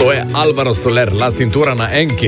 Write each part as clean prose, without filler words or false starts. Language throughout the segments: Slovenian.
To je Alvaro Soler, La Cintura na Enki.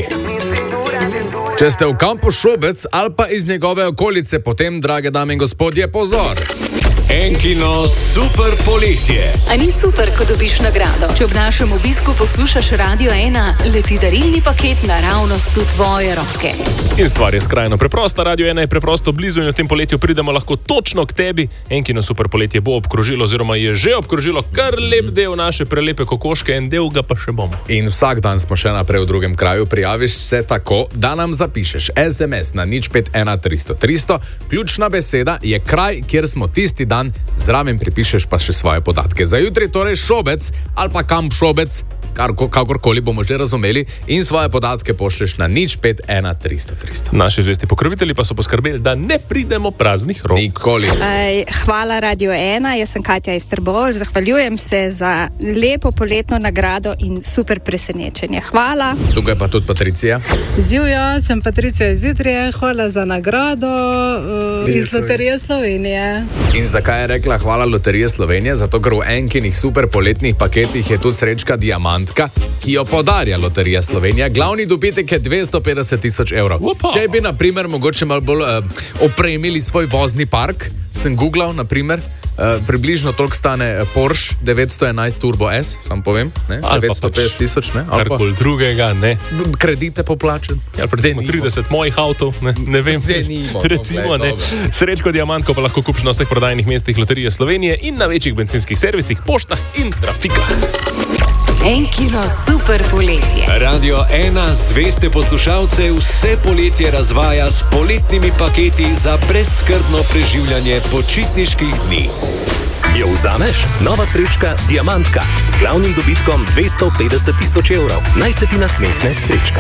Če ste v kampu Šobec ali pa iz njegove okolice, potem, drage dame in gospodje, pozor! Enkino super poletje. A ni super, ko dobiš nagrado? Če ob našem obisku poslušaš Radio 1, leti darilni paket naravnost v tvoje roke. In stvar je skrajno preprosta. Radio 1 je preprosto blizu in v tem poletju pridemo lahko točno k tebi. Enkino super poletje bo obkrožilo oziroma je že obkrožilo kar lep del naše prelepe kokoške, en del ga pa še bomo. In vsak dan smo še naprej v drugem kraju. Prijaviš se tako, da nam zapišeš SMS na 051 300 300. Ključna beseda je kraj, kjer smo tisti dan, zraven pripišeš pa še svoje podatke. Za jutri torej Šobec ali pa kamp Šobec, kakorkoli bomo že razumeli, in svoje podatke pošleš na 051 300 300. Naši zvesti pokrovitelji pa so poskrbeli, da ne pridemo praznih rok. Nikoli. Hvala Radio 1, jaz sem Katja iz Trbovlj, zahvaljujem se za lepo poletno nagrado in super presenečenje. Hvala. Tukaj pa tudi Patricija. Živjo, sem Patricija iz Idrije, hvala za nagrado iz Loterije Slovenije. In zakaj je rekla hvala Loterije Slovenije? Zato, ker v Enkinih super poletnih paketih je tudi srečka diamantka, ki jo podarja Loterija Slovenija. Glavni dobitek je 250 000 evrov. Če bi, na primer, mogoče malo bolj opremili svoj vozni park, sem googlal, na primer, približno toliko stane Porsche 911 Turbo S, sam povem, ne? 950 000, ne? Karkoli drugega, ne. Kredite poplačen. Ja, predvsem 30 mojih avtov, ne vem. Recimo, ne. Srečko diamantko pa lahko kupiš na vseh prodajnih mestih Loterije Slovenije in na večjih bencinskih servisih, poštah in trafikah. Enkino super poletje. Radio 1 zveste poslušalce vse poletje razvaja s poletnimi paketi za brezskrbno preživljanje počitniških dni. Jo vzameš? Nova srečka Diamantka z glavnim dobitkom 250 000 evrov. Naj se ti nasmehne srečka.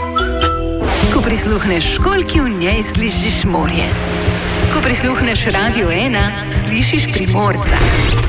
Ko prisluhneš školjki, v njej slišiš morje. Ko prisluhneš Radio 1, slišiš Primorca.